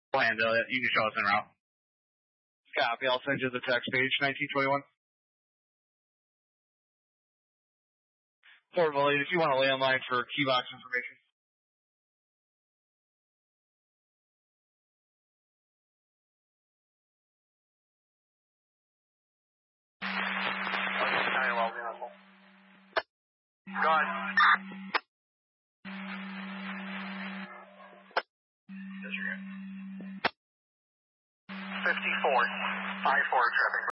We'll handle it. You can show us en route. Copy. I'll send you the text page, 1921. Fort Valley, if you want a landline for key box information. Go ahead. Yes, you're good. 54. 5-4 traffic.